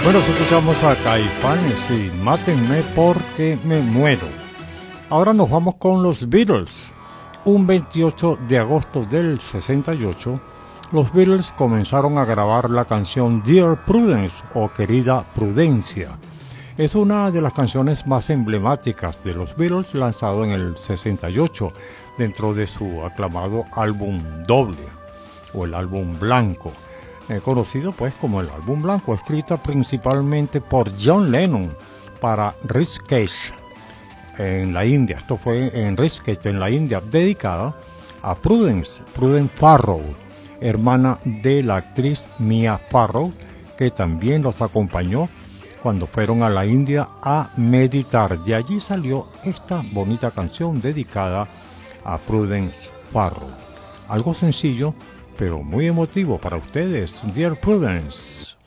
Bueno, escuchamos a Caifanes y Mátenme porque me muero. Ahora nos vamos con los Beatles. Un 28 de agosto del 68, los Beatles comenzaron a grabar la canción Dear Prudence o Querida Prudencia. Es una de las canciones más emblemáticas de los Beatles, lanzado en el 68 dentro de su aclamado álbum doble o el álbum blanco, conocido pues como el álbum blanco, escrita principalmente por John Lennon para Rishikesh en la India. Esto fue en Rishikesh en la India, dedicada a Prudence Farrow, hermana de la actriz Mia Farrow, que también los acompañó cuando fueron a la India a meditar. De allí salió esta bonita canción dedicada a Prudence Farrow. Algo sencillo, pero muy emotivo para ustedes. Dear Prudence.